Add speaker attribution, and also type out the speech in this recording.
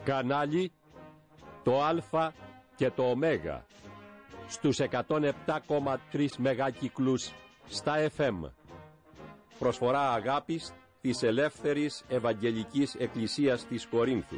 Speaker 1: Κανάλι το Α και το Ω στους 107,3 μεγάκυκλους στα FM. Προσφορά αγάπης της Ελεύθερης Ευαγγελικής Εκκλησίας της Κορίνθου.